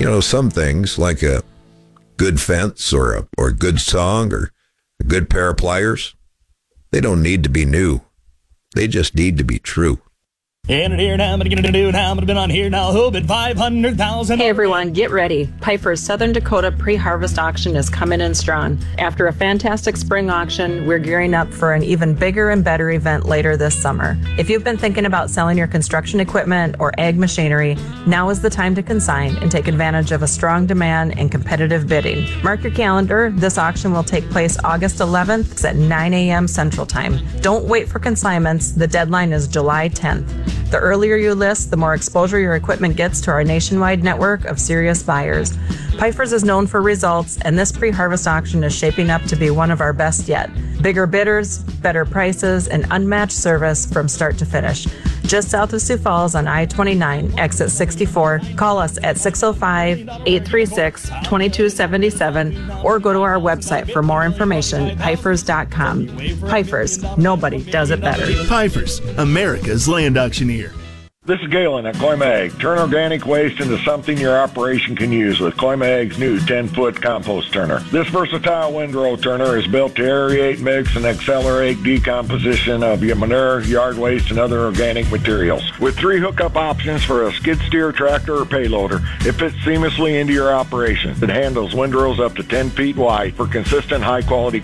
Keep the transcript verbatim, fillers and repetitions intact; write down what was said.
You know, some things like a good fence or a or a good song or a good pair of pliers, they don't need to be new. They just need to be true. And here now, I'm going to do now. I'm going to be on here now. Who bid five hundred thousand? Hey everyone, get ready. Piper's Southern Dakota pre-harvest auction is coming in strong. After a fantastic spring auction, we're gearing up for an even bigger and better event later this summer. If you've been thinking about selling your construction equipment or ag machinery, now is the time to consign and take advantage of a strong demand and competitive bidding. Mark your calendar. This auction will take place August eleventh at nine a.m. Central Time. Don't wait for consignments. The deadline is July tenth. The earlier you list, the more exposure your equipment gets to our nationwide network of serious buyers. Piper's is known for results, and this pre-harvest auction is shaping up to be one of our best yet. Bigger bidders, better prices, and unmatched service from start to finish. Just south of Sioux Falls on I twenty-nine, exit sixty-four. Call us at six oh five, eight three six, two two seven seven or go to our website for more information, pifers dot com. Pifers, nobody does it better. Pifers, America's land auctioneer. This is Galen at Coimag. Turn organic waste into something your operation can use with Coimag's new ten-foot compost turner. This versatile windrow turner is built to aerate, mix, and accelerate decomposition of your manure, yard waste, and other organic materials. With three hookup options for a skid steer, tractor, or payloader, it fits seamlessly into your operation. It handles windrows up to ten feet wide for consistent, high-quality